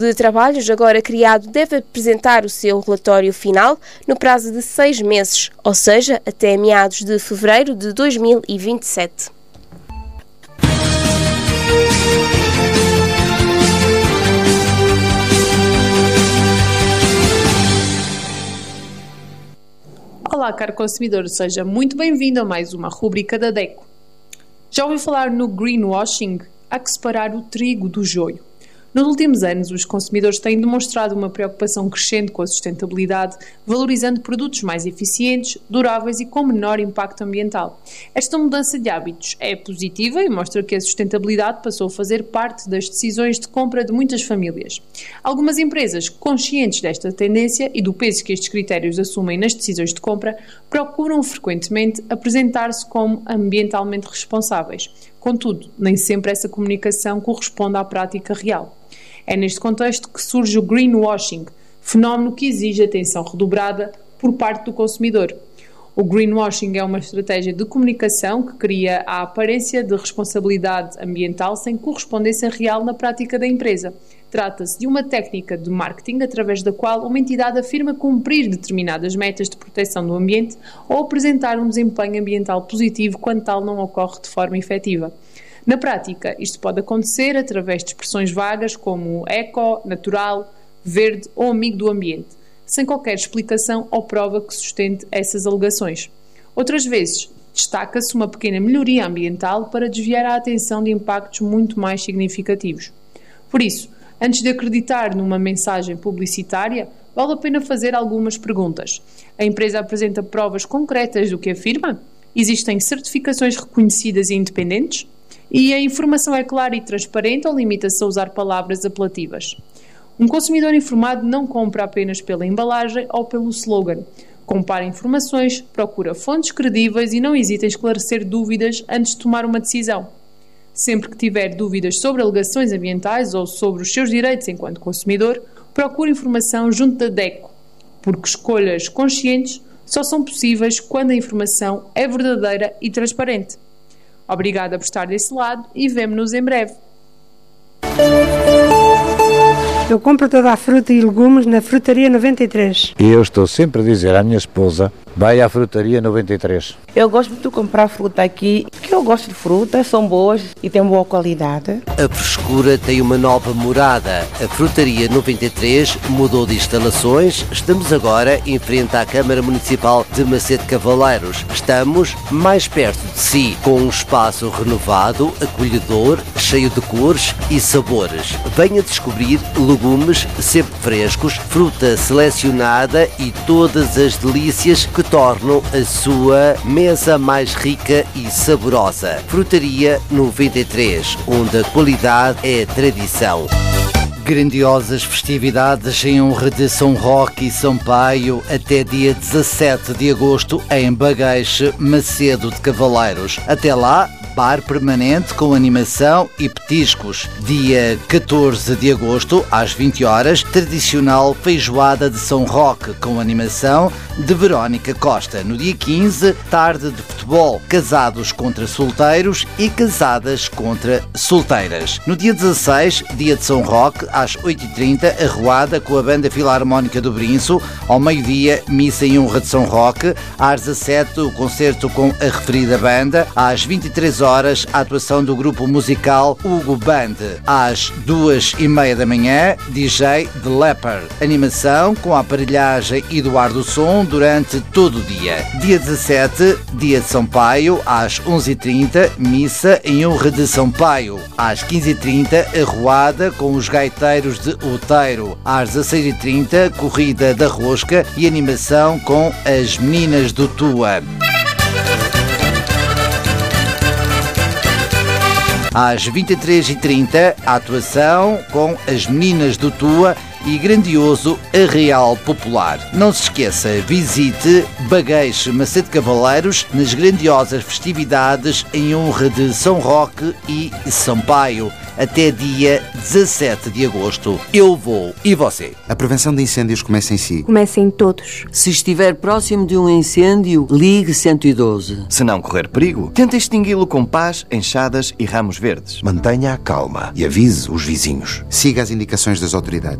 de Trabalhos, agora criado, deve apresentar o seu relatório final no prazo de 6 meses, ou seja, até meados de fevereiro de 2027. Olá, caro consumidor, seja muito bem-vindo a mais uma rubrica da DECO. Já ouviu falar no greenwashing? Há que separar o trigo do joio. Nos últimos anos, os consumidores têm demonstrado uma preocupação crescente com a sustentabilidade, valorizando produtos mais eficientes, duráveis e com menor impacto ambiental. Esta mudança de hábitos é positiva e mostra que a sustentabilidade passou a fazer parte das decisões de compra de muitas famílias. Algumas empresas, conscientes desta tendência e do peso que estes critérios assumem nas decisões de compra, procuram frequentemente apresentar-se como ambientalmente responsáveis. Contudo, nem sempre essa comunicação corresponde à prática real. É neste contexto que surge o greenwashing, fenómeno que exige atenção redobrada por parte do consumidor. O greenwashing é uma estratégia de comunicação que cria a aparência de responsabilidade ambiental sem correspondência real na prática da empresa. Trata-se de uma técnica de marketing através da qual uma entidade afirma cumprir determinadas metas de proteção do ambiente ou apresentar um desempenho ambiental positivo quando tal não ocorre de forma efetiva. Na prática, isto pode acontecer através de expressões vagas como eco, natural, verde ou amigo do ambiente, sem qualquer explicação ou prova que sustente essas alegações. Outras vezes, destaca-se uma pequena melhoria ambiental para desviar a atenção de impactos muito mais significativos. Por isso, antes de acreditar numa mensagem publicitária, vale a pena fazer algumas perguntas. A empresa apresenta provas concretas do que afirma? Existem certificações reconhecidas e independentes? E a informação é clara e transparente ou limita-se a usar palavras apelativas? Um consumidor informado não compra apenas pela embalagem ou pelo slogan. Compara informações, procura fontes credíveis e não hesita em esclarecer dúvidas antes de tomar uma decisão. Sempre que tiver dúvidas sobre alegações ambientais ou sobre os seus direitos enquanto consumidor, procure informação junto da DECO, porque escolhas conscientes só são possíveis quando a informação é verdadeira e transparente. Obrigada por estar desse lado e vemo-nos em breve. Eu compro toda a fruta e legumes na Frutaria 93. E eu estou sempre a dizer à minha esposa, vai à Frutaria 93. Eu gosto de comprar fruta aqui, porque eu gosto de frutas, são boas e têm boa qualidade. A frescura tem uma nova morada. A Frutaria 93 mudou de instalações. Estamos agora em frente à Câmara Municipal de Macedo Cavaleiros. Estamos mais perto de si, com um espaço renovado, acolhedor, cheio de cores e sabores. Venha descobrir legumes sempre frescos, fruta selecionada e todas as delícias que tornam a sua mesa mais rica e saborosa. Frutaria 93, onde a qualidade é tradição. Grandiosas festividades em honra de São Roque e São Paio até dia 17 de agosto em Bageixe, Macedo de Cavaleiros. Até lá, bar permanente com animação e petiscos. Dia 14 de agosto, às 20 horas, tradicional feijoada de São Roque com animação de Verónica Costa. No dia 15, tarde de futebol, casados contra solteiros e casadas contra solteiras. No dia 16, dia de São Roque, às 8h30, arruada com a Banda Filarmónica do Brinço. Ao meio-dia, missa em honra de São Roque. Às 17, o concerto com a referida banda. Às 23 horas, a atuação do grupo musical Hugo Band. Às 2h30 da manhã, DJ The Leopard. Animação com a aparelhagem e do ar do som durante todo o dia. Dia 17, dia de São Paio, às 11h30, missa em honra de São Paio. Às 15h30, arruada com os gaiteiros de Outeiro. Às 16h30, corrida da rosca e animação com as meninas do Tua. Às 23h30, a atuação com as meninas do Tua e grandioso Arraial Popular. Não se esqueça, visite Bageixe, Macedo Cavaleiros nas grandiosas festividades em honra de São Roque e São Paio. até dia 17 de agosto. Eu vou e você? A prevenção de incêndios começa em si. Começa em todos. Se estiver próximo de um incêndio, ligue 112. Se não correr perigo, tente extingui-lo com pás, enxadas e ramos verdes. Mantenha a calma e avise os vizinhos. Siga as indicações das autoridades.